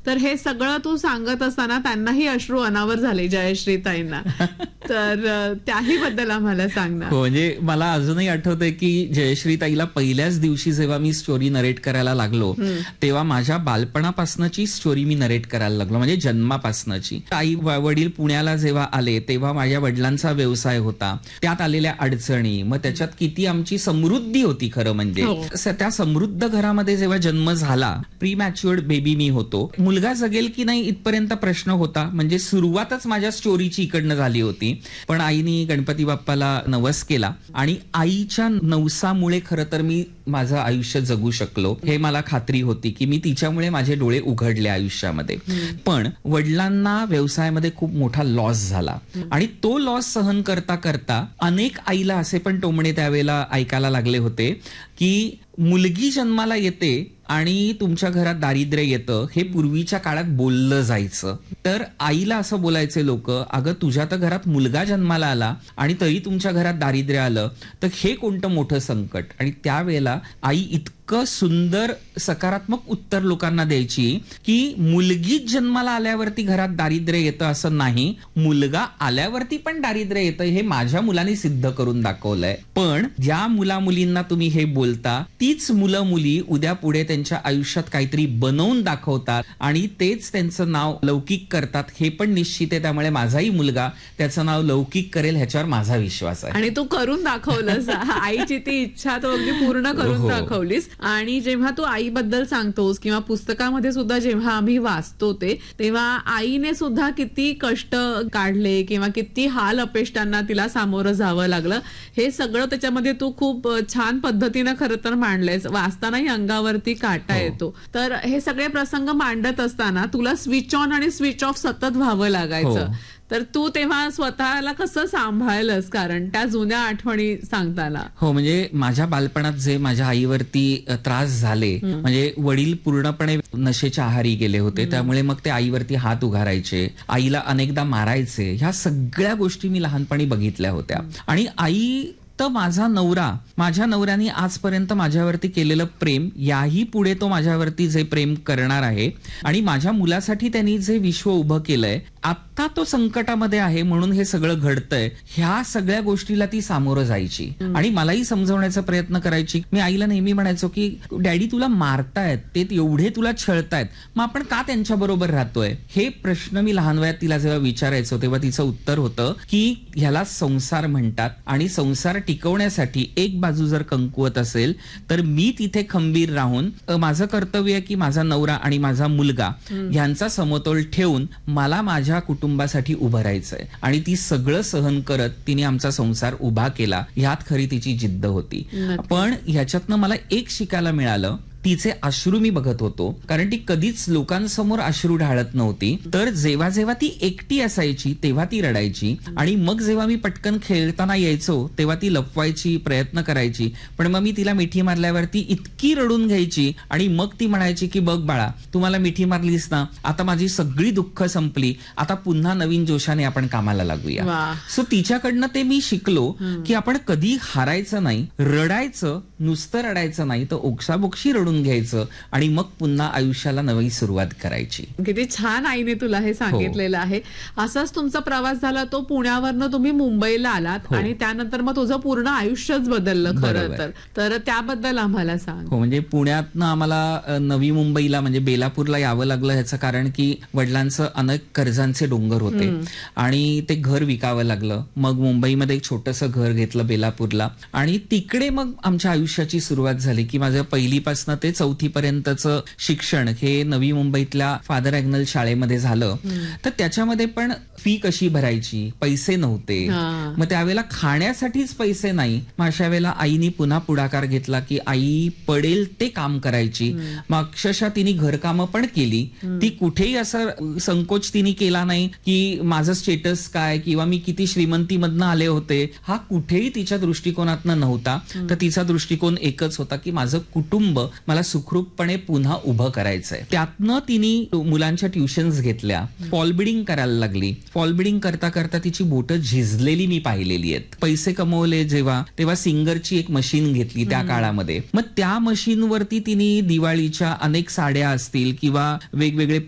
तर हे सगळं तू सांगत असताना त्यांनाही अश्रू अनावर झाले जयश्री ताईंना. तर त्याही बद्दल आम्हाला सांग ना. हो, म्हणजे मला अजूनही आठवतंय की जयश्री ताईला पहिल्याच दिवशी जेव्हा मी स्टोरी नरेट करायला लागलो तेव्हा माझ्या बालपणापासनची स्टोरी मी नरेट करायला लागलो, म्हणजे जन्मापासनची. आई वडील पुण्याला जेव्हा आले तेव्हा माझ्या वडिलांचा व्यवसाय होता, त्यात आलेल्या अडचणी, मग त्याच्यात किती आमची समृद्धी होती खरं म्हणजे. त्या समृद्ध घरामध्ये जेव्हा जन्म झाला, प्री मॅच्युअर्ड बेबी मी होतो, मुलगा जगेल की नाही इथपर्यंत प्रश्न होता. म्हणजे सुरुवातच माझ्या स्टोरीची इकडनं झाली होती. पण आईनी गणपती बाप्पाला नवस केला आणि आईच्या नवसामुळे खरं तर मी माझं आयुष्य जगू शकलो, हे मला खात्री होती की मी तिच्यामुळे माझे डोळे उघडले आयुष्यामध्ये. पण वडिलांना व्यवसायामध्ये खूप मोठा लॉस झाला आणि तो लॉस सहन करता करता अनेक आईला असे पण टोमणे त्यावेळेला ऐकायला लागले होते की मुलगी जन्माला येते आणि तुमच्या घरात दारिद्र्य येतं, हे पूर्वीच्या काळात बोललं जायचं. तर आईला असं बोलायचे लोक, अगं तुझ्या तर घरात मुलगा जन्माला आला आणि तरी तुमच्या घरात दारिद्र्य आलं, तर हे कोणतं मोठं संकट. आणि त्यावेळेला आई इतकं सुंदर सकारात्मक उत्तर लोकांना द्यायची की मुलगीच जन्माला आल्यावरती घरात दारिद्र्य येतं असं नाही, मुलगा आल्यावरती पण दारिद्र्य येतं, हे माझ्या मुलांनी सिद्ध करून दाखवलंय. पण ज्या मुला मुलींना तुम्ही हे बोलता तीच मुलं मुली उद्या पुढे त्यांच्या आयुष्यात काहीतरी बनवून दाखवतात आणि तेच त्यांचं नाव लौकिक करतात, हे पण निश्चित आहे. त्यामुळे माझाही मुलगा त्याचं नाव लौकिक करेल ह्याच्यावर माझा विश्वास आहे. आणि तू करून दाखवलंस. आईची ती इच्छा तो अगदी पूर्ण करून दाखवलीस. आणि जेव्हा तू आईबद्दल सांगतोस किंवा पुस्तकामध्ये सुद्धा जेव्हा आम्ही वाचतो तेव्हा आईने सुद्धा किती कष्ट काढले किंवा किती हाल अपेष्टांना तिला सामोरं जावं लागलं, हे सगळं त्याच्यामध्ये तू खूप छान पद्धतीनं खरं तर मांडलेस. वाचतानाही अंगावरती काटा येतो. तर हे सगळे प्रसंग मांडत असताना तुला स्विच ऑन आणि स्विच ऑफ सतत व्हावं लागायचं. तर तू तेव्हा स्वतःला कसं सांभाळलंस, कारण त्या जुन्या आठवणी सांगताना? हो, म्हणजे माझ्या बालपणात जे माझ्या आईवरती त्रास झाले, म्हणजे वडील पूर्णपणे नशेच्या आहारी गेले होते, त्यामुळे मग ते आईवरती हात उगारायचे, आईला अनेकदा मारायचे, ह्या सगळ्या गोष्टी मी लहानपणी बघितल्या होत्या. आणि आई तर माझा नवरा, माझ्या नवऱ्याने आजपर्यंत माझ्यावरती केलेलं प्रेम, याही पुढे तो माझ्यावरती जे प्रेम करणार आहे आणि माझ्या मुलासाठी त्यांनी जे विश्व उभं केलंय, आता तो संकटामध्ये आहे म्हणून हे सगळं घडतंय, ह्या सगळ्या गोष्टीला ती सामोरं जायची आणि मलाही समजवण्याचा प्रयत्न करायची. मी आईला नेहमी म्हणायचो की डॅडी तुला मारतायत, ते एवढे तुला छळतायत, मग आपण का त्यांच्या बरोबर राहतोय? हे प्रश्न मी लहान वयात तिला जेव्हा विचारायचो तेव्हा तिचं उत्तर होतं की ह्याला संसार म्हणतात आणि संसार टिकवण्यासाठी एक बाजू जर कमकुवत असेल तर मी तिथे खंबीर राहून माझं कर्तव्य आहे की माझा नवरा आणि माझा मुलगा यांचा समतोल ठेवून मला माझ्या कुटुंबासाठी उभं राहायचंय. आणि ती सगळं सहन करत तिने आमचा संसार उभा केला. ह्यात खरी तिची जिद्द होती. पण ह्याच्यातनं मला एक शिकायला मिळालं, तिचे अश्रू मी बघत होतो, कारण ती कधीच लोकांसमोर अश्रू ढाळत नव्हती. तर जेव्हा जेव्हा ती एकटी असायची तेव्हा ती रडायची आणि मग जेव्हा मी पटकन खेळताना यायचो तेव्हा ती लपवायची, प्रयत्न करायची. पण मग मी तिला मिठी मारल्यावरती इतकी रडून घ्यायची आणि मग ती म्हणायची की बघ बाळा, तुम्हाला मिठी मारलीस ना, आता माझी सगळी दुःख संपली, आता पुन्हा नवीन जोशाने आपण कामाला लागूया. सो तिच्याकडनं ते मी शिकलो की आपण कधी हारायचं नाही, रडायचं, नुसतं रडायचं नाही तर ओक्साबोक्षी रडून घ्यायचं आणि मग पुन्हा आयुष्याला नवी सुरुवात करायची. किती छान आईने तुला हे सांगितलेलं आहे. असाच तुमचा प्रवास झाला, तो पुण्यावरनं तुम्ही मुंबईला आलात आणि त्यानंतर मग तुझं पूर्ण आयुष्यच बदललं खरं तर त्याबद्दल आम्हाला सांग. हो, म्हणजे पुण्यातनं आम्हाला नवी मुंबईला म्हणजे बेलापूरला यावं लागलं. ह्याचं कारण की वडिलांचं अनेक कर्जांचे डोंगर होते आणि ते घर विकावं लागलं. मग मुंबईमध्ये एक छोटंसं घर घेतलं बेलापूरला आणि तिकडे मग आमच्या आयुष्याची सुरुवात झाली की माझं पहिलीपासून ते 4थी पर्यंतचं शिक्षण हे नवी मुंबईतल्या फादर ॲग्नल शाळेमध्ये झालं. तर त्याच्यामध्ये पण फी कशी भरायची, पैसे नव्हते. मग त्यावेळेला खाण्यासाठीच पैसे नाही. मग अशा वेळेला आईनी पुन्हा पुढाकार घेतला की आई पडेल ते काम करायची. मग अक्षरशः तिने घरकामं पण केली. ती कुठेही असं संकोच तिने केला नाही की माझं स्टेटस काय किंवा मी किती श्रीमंतीमधनं आले होते, हा कुठेही तिच्या दृष्टिकोनातनं नव्हता. तर तिचा दृष्टिकोन एकच होता की माझं कुटुंब मला सुखरूपपणे पुन्हा उभं करायचंय. त्यातनं तिने मुलांच्या ट्युशन्स घेतल्या, फॉल बिडिंग करायला लागली. फॉल बिडिंग करता करता तिची बोटं झिजलेली मी पाहिलेली आहेत. पैसे कमवले जेव्हा तेव्हा सिंगरची एक मशीन घेतली त्या काळामध्ये. मग त्या मशीनवरती तिने दिवाळीच्या अनेक साड्या असतील किंवा वेगवेगळे